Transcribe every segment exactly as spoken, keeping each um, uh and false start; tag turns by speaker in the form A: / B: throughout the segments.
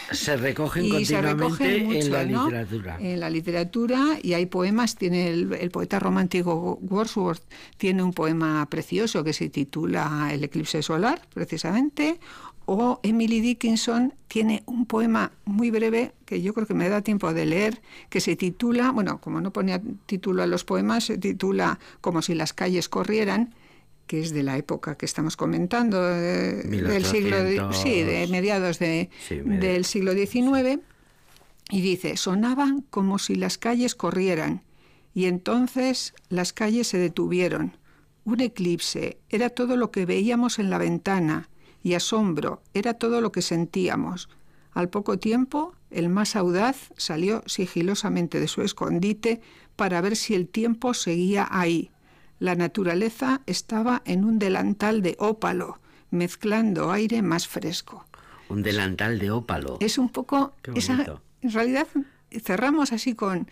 A: Se recogen
B: y se
A: continuamente
B: recogen mucho,
A: en la
B: ¿no?
A: literatura.
B: En la literatura, y hay poemas, tiene el, el poeta romántico Wordsworth, tiene un poema precioso que se titula El eclipse solar, precisamente, o Emily Dickinson tiene un poema muy breve, que yo creo que me da tiempo de leer, que se titula, bueno, como no ponía título a los poemas, se titula Como si las calles corrieran, que es de la época que estamos comentando, eh, del siglo, sí, de mediados de,
A: sí, medio.
B: del siglo diecinueve, y dice, sonaban como si las calles corrieran, y entonces las calles se detuvieron. Un eclipse era todo lo que veíamos en la ventana, y asombro era todo lo que sentíamos. Al poco tiempo, el más audaz salió sigilosamente de su escondite para ver si el tiempo seguía ahí. La naturaleza estaba en un delantal de ópalo, mezclando aire más fresco.
A: Un delantal de ópalo.
B: Es un poco... Esa, en realidad, cerramos así con,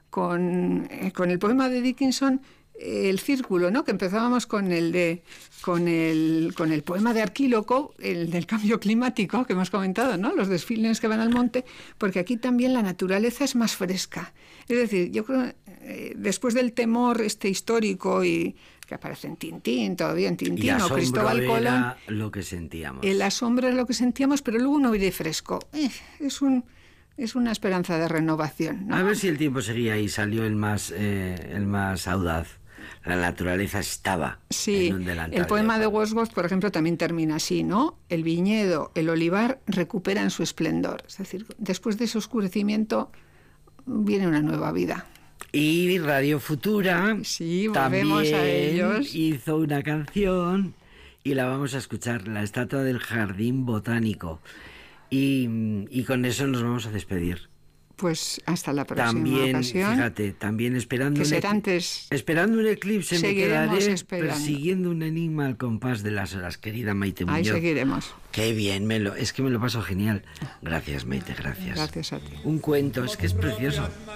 B: con, eh, con el poema de Dickinson, eh, el círculo, ¿no? Que empezábamos con el de con el con el poema de Arquíloco, el del cambio climático que hemos comentado, ¿no? Los desfiles que van al monte, porque aquí también la naturaleza es más fresca. Es decir, yo creo eh, después del temor este histórico y que aparece en Tintín, todavía en Tintín, o Cristóbal Colón,
A: era lo que sentíamos.
B: El asombro es lo que sentíamos, pero luego un aire fresco. Eh, es un es una esperanza de renovación, ¿no?
A: A ver si el tiempo seguía ahí, salió el más eh, el más audaz. La naturaleza estaba
B: sí,
A: en un delantal.
B: El poema de,
A: de
B: Wordsworth, por ejemplo, también termina así, ¿no? El viñedo, el olivar recuperan su esplendor. Es decir, después de ese oscurecimiento viene una nueva vida.
A: Y Radio Futura
B: sí, volvemos
A: también
B: a ellos.
A: hizo una canción y la vamos a escuchar, La estatua del jardín botánico. Y, y con eso nos vamos a despedir.
B: Pues hasta la próxima
A: también,
B: ocasión.
A: Fíjate, también esperando
B: que
A: un,
B: será antes,
A: esperando un eclipse me quedaré
B: esperando.
A: persiguiendo un enigma al compás de las horas, querida Maite Muñoz.
B: Ahí seguiremos.
A: Qué bien, me lo, es que me lo paso genial. Gracias, Maite, gracias.
B: Gracias a ti.
A: Un cuento, es que es precioso.